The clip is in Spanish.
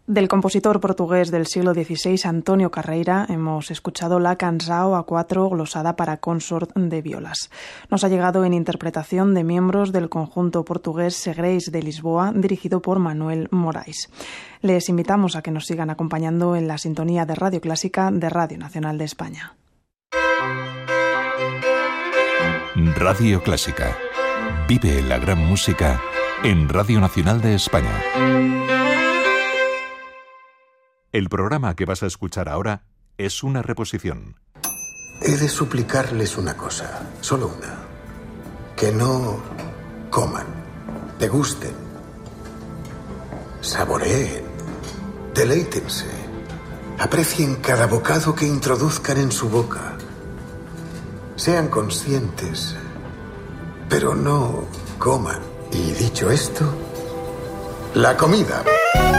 Del compositor portugués del siglo XVI, Antonio Carreira, hemos escuchado la Canção a cuatro glosada para consort de violas. Nos ha llegado en interpretación de miembros del conjunto portugués Segreis de Lisboa, dirigido por Manuel Morais. Les invitamos a que nos sigan acompañando en la sintonía de Radio Clásica de Radio Nacional de España. Radio Clásica. Vive la gran música en Radio Nacional de España. El programa que vas a escuchar ahora es una reposición. He de suplicarles una cosa, solo una. Que no coman, degusten, saboreen, deleítense, aprecien cada bocado que introduzcan en su boca. Sean conscientes, pero no coman. Y dicho esto, la comida.